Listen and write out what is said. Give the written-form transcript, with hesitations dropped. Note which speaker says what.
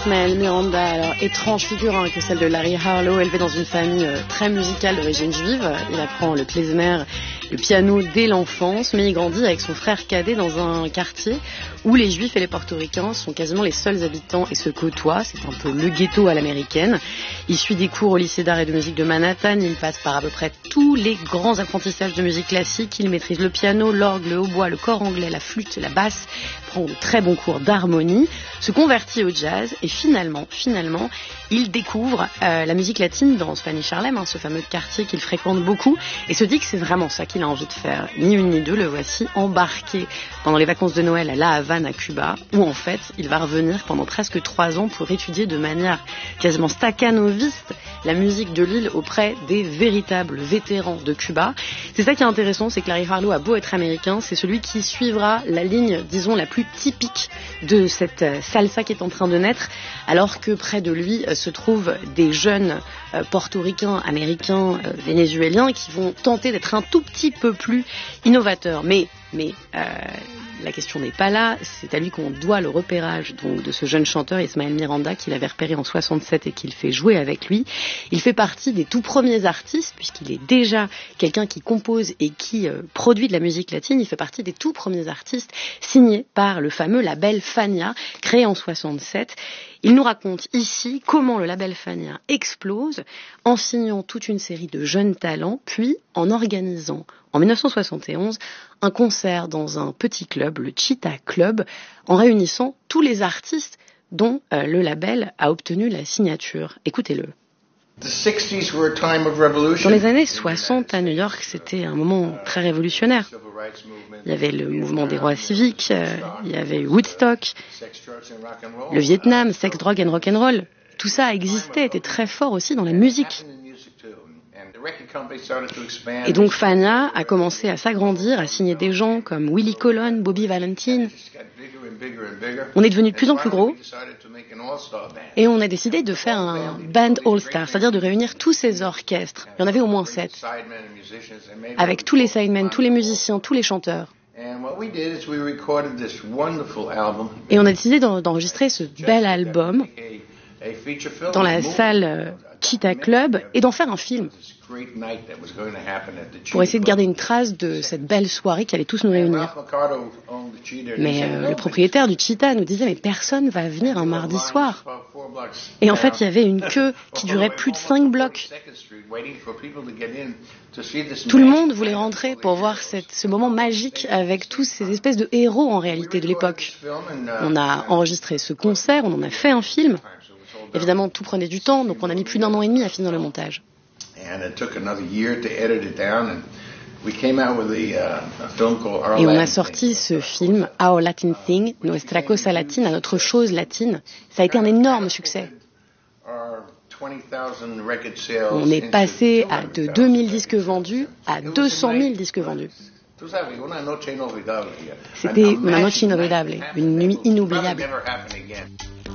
Speaker 1: Ismael Miranda, alors étrange figure que celle de Larry Harlow, élevé dans une famille très musicale d'origine juive. Il apprend le klezmer, le piano dès l'enfance, mais il grandit avec son frère cadet dans un quartier où les juifs et les portoricains sont quasiment les seuls habitants et se côtoient. C'est un peu le ghetto à l'américaine. Il suit des cours au lycée d'art et de musique de Manhattan. Il passe par à peu près tous les grands apprentissages de musique classique. Il maîtrise le piano, l'orgue, le hautbois, le cor anglais, la flûte, la basse, prend de très bons cours d'harmonie, se convertit au jazz et finalement, il découvre la musique latine dans Spanish Harlem, ce fameux quartier qu'il fréquente beaucoup, et se dit que c'est vraiment ça qu'il a envie de faire. Ni une ni deux, le voici embarqué pendant les vacances de Noël à La Havane, à Cuba, où en fait, il va revenir pendant presque 3 ans pour étudier de manière quasiment staccanoviste la musique de l'île auprès des véritables vétérans de Cuba. C'est ça qui est intéressant, c'est que Larry Harlow a beau être américain, c'est celui qui suivra la ligne, disons, la plus typique de cette salsa qui est en train de naître, alors que près de lui se trouvent des jeunes portoricains, américains, vénézuéliens qui vont tenter d'être un tout petit peu plus innovateurs. Mais la question n'est pas là, c'est à lui qu'on doit le repérage donc, de ce jeune chanteur Ismael Miranda qu'il avait repéré en 67 et qu'il fait jouer avec lui. Il fait partie des tout premiers artistes, puisqu'il est déjà quelqu'un qui compose et qui produit de la musique latine. Il fait partie des tout premiers artistes signés par le fameux label Fania, créé en 67. Il nous raconte ici comment le label Fania explose en signant toute une série de jeunes talents, puis en organisant en 1971 un concert dans un petit club, le Cheetah Club, en réunissant tous les artistes dont le label a obtenu la signature. Écoutez-le. Dans les années 60 à New York, c'était un moment très révolutionnaire. Il y avait le mouvement des droits civiques, il y avait Woodstock, le Vietnam, sexe, drogue and rock'n'roll. Tout ça existait, était très fort aussi dans la musique. Et donc Fania a commencé à s'agrandir, à signer des gens comme Willie Colon, Bobby Valentine. On est devenu de plus en plus gros et on a décidé de faire un band all-star, c'est-à-dire de réunir tous ces orchestres. Il y en avait au moins 7, avec tous les sidemen, tous les musiciens, tous les chanteurs. Et on a décidé d'enregistrer ce bel album dans la salle Cheetah Club et d'en faire un film pour essayer de garder une trace de cette belle soirée qui allait tous nous réunir. Mais le propriétaire du Cheetah nous disait mais personne ne va venir un mardi soir. Et en fait il y avait une queue qui durait plus de 5 blocs. Tout le monde voulait rentrer pour voir ce moment magique avec tous ces espèces de héros en réalité de l'époque. On a enregistré ce concert, on en a fait un film. Évidemment, tout prenait du temps, donc on a mis plus d'1 an et demi à finir le montage. Et on a sorti ce film, Our Latin Thing, Nuestra Cosa Latina, notre chose latine. Ça a été un énorme succès. On est passé de 2000 disques vendus à 200 000 disques vendus. C'était una noche inolvidable, une nuit inoubliable.